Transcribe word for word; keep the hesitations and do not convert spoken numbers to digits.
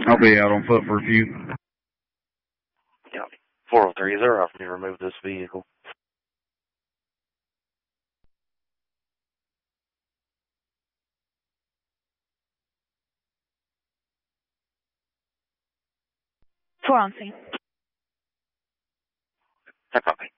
I'll be out on foot for a few. Yeah. four oh three, is there often to remove this vehicle? Four on scene. I copy.